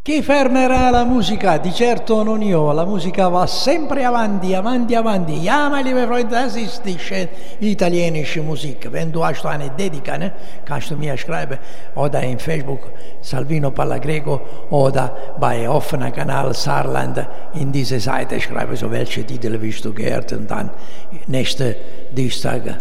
Chi fermerà la musica? Di certo non io, la musica va sempre avanti, avanti, avanti. Ja, liebe Freunde, das ist die italienische Musik. Wenn du hast eine Dedica, ne, kannst du mir schreiben, oder in Facebook Salvino Pallagreco oder bei offener Kanal Saarland in diese Seite schreibe so welche Titel wie du gehört und dann nächste Dienstag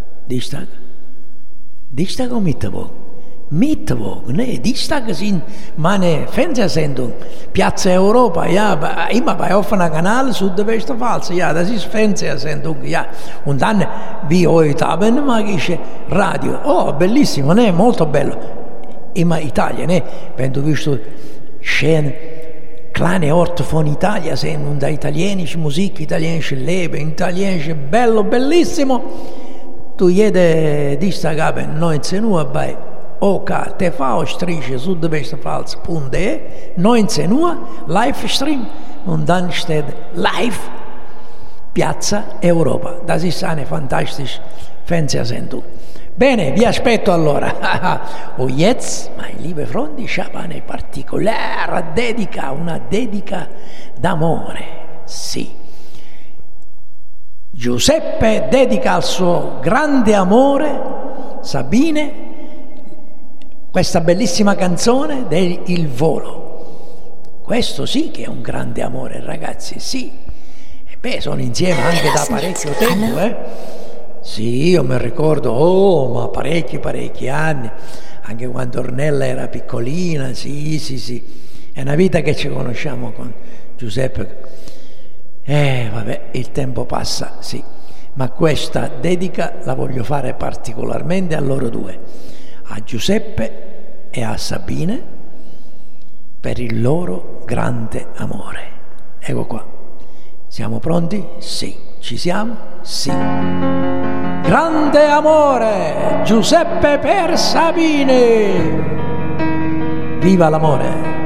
oder Mittwoch? Mittwoch, ne, Dienstag sind meine Fernsehsendung, Piazza Europa, ja, immer bei offener Kanal Südwestpfalz, ja, das ist Fernsehsendung, ja. Und dann, wie heute Abend, magische Radio. Oh, bellissimo, ne, molto bello. Immer Italien, ne, wenn du willst, schön kleine Orte von Italia sehen und italienische Musik, italienisches Leben, italienische bello, bellissimo. Du jede Dienstagabend 19 Uhr bei OKTV-Südwestpfalz.de 19 Uhr Livestream und dann steht live Piazza Europa. Das ist eine fantastische Fernsehsendung. Bene, vi aspetto allora. Und jetzt, meine liebe Freunde, ich habe eine particolare dedica, una dedica d'amore. Sì. Giuseppe dedica al suo grande amore, Sabine, questa bellissima canzone del Il Volo. Questo sì che è un grande amore, ragazzi, sì. E beh, sono insieme anche da parecchio tempo, eh? Sì, io mi ricordo, ma parecchi anni, anche quando Ornella era piccolina, sì. È una vita che ci conosciamo con Giuseppe. Vabbè, il tempo passa, sì. Ma questa dedica la voglio fare particolarmente a loro due, a Giuseppe e a Sabine, per il loro grande amore. Ecco qua. Siamo pronti? Sì. Ci siamo? Sì. Grande amore, Giuseppe per Sabine. Viva l'amore!